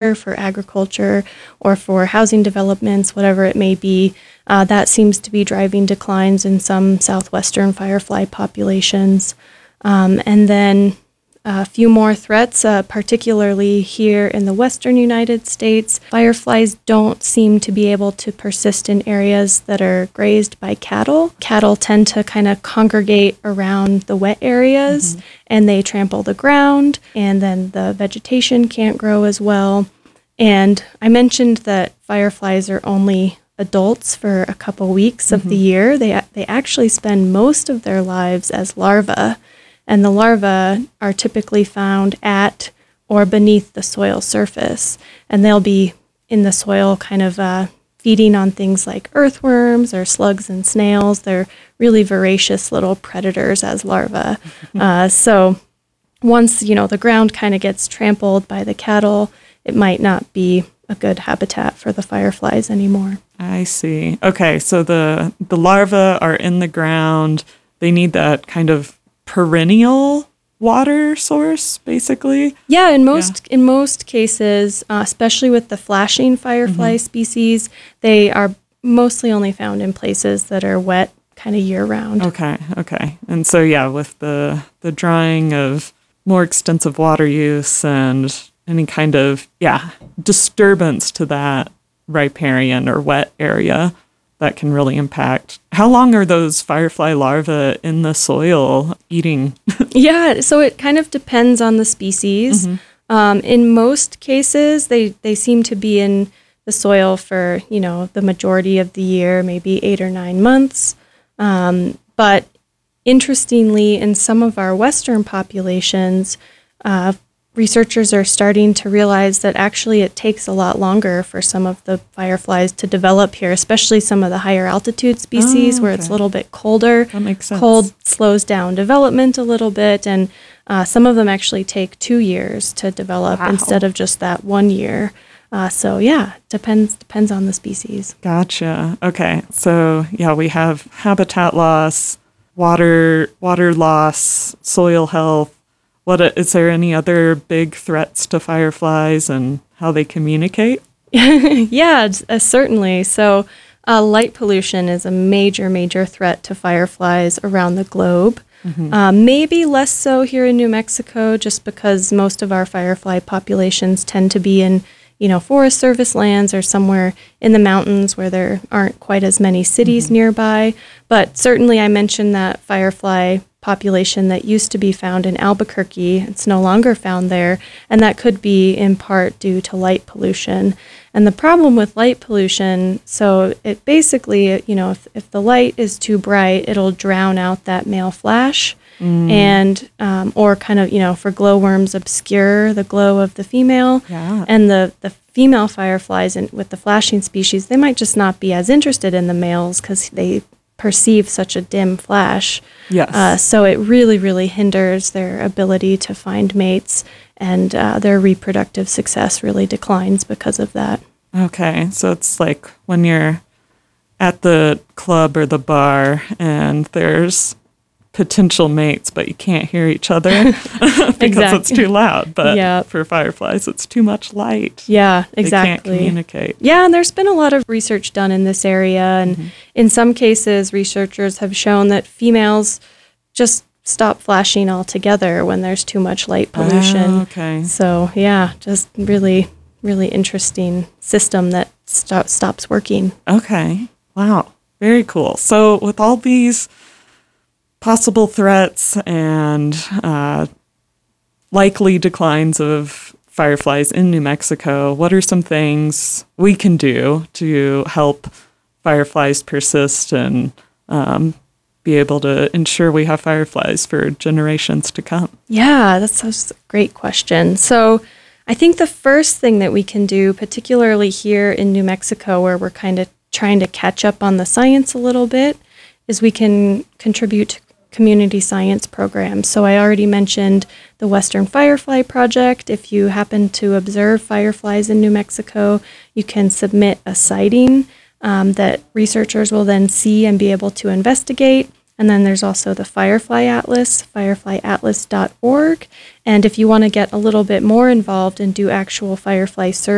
water for agriculture or for housing developments, whatever it may be. That seems to be driving declines in some southwestern firefly populations. And then a few more threats, particularly here in the western United States. Fireflies don't seem to be able to persist in areas that are grazed by cattle. Cattle tend to kind of congregate around the wet areas, and they trample the ground, and then the vegetation can't grow as well. And I mentioned that fireflies are only adults for a couple weeks of the year. They actually spend most of their lives as larvae. And the larvae are typically found at or beneath the soil surface. And they'll be in the soil kind of feeding on things like earthworms or slugs and snails. They're really voracious little predators as larvae. So once, the ground kind of gets trampled by the cattle, it might not be a good habitat for the fireflies anymore. I see. Okay, so the larvae are in the ground. They need that kind of perennial water source, basically. Yeah, in most cases, especially with the flashing firefly species, they are mostly only found in places that are wet kind of year-round. Okay. And so, with the drying of more extensive water use and any kind of, disturbance to that riparian or wet area, that can really impact. How long are those firefly larvae in the soil eating? Yeah, so it kind of depends on the species. In most cases, they seem to be in the soil for, the majority of the year, maybe 8 or 9 months. But interestingly, in some of our Western populations, researchers are starting to realize that actually it takes a lot longer for some of the fireflies to develop here, especially some of the higher altitude species where it's a little bit colder. That makes sense. Cold slows down development a little bit, and some of them actually take 2 years to develop instead of just that 1 year. Depends on the species. Gotcha. Okay. So, we have habitat loss, water loss, soil health. Is there any other big threats to fireflies and how they communicate? Yeah, certainly. So light pollution is a major threat to fireflies around the globe. Maybe less so here in New Mexico, just because most of our firefly populations tend to be in, Forest Service lands or somewhere in the mountains where there aren't quite as many cities nearby. But certainly I mentioned that firefly population that used to be found in Albuquerque. It's no longer found there, and that could be in part due to light pollution. And the problem with light pollution, so it basically, if the light is too bright, it'll drown out that male flash, and or kind of, for glowworms, obscure the glow of the female. Yeah. And the female fireflies with the flashing species, they might just not be as interested in the males because they perceive such a dim flash. Yes. So it really hinders their ability to find mates, and their reproductive success really declines because of that. Okay. So it's like when you're at the club or the bar and there's potential mates, but you can't hear each other because it's too loud. But for fireflies, it's too much light. Yeah, exactly. They can't communicate. Yeah, and there's been a lot of research done in this area, and in some cases, researchers have shown that females just stop flashing altogether when there's too much light pollution. Okay. So, just really interesting system that stops working. Okay. Wow. Very cool. So with all these possible threats and likely declines of fireflies in New Mexico, what are some things we can do to help fireflies persist and be able to ensure we have fireflies for generations to come? Yeah, that's a great question. So I think the first thing that we can do, particularly here in New Mexico, where we're kind of trying to catch up on the science a little bit, is we can contribute to community science programs. So I already mentioned the Western Firefly Project. If you happen to observe fireflies in New Mexico, you can submit a sighting that researchers will then see and be able to investigate. And then there's also the Firefly Atlas, fireflyatlas.org. And if you want to get a little bit more involved and do actual firefly surveys,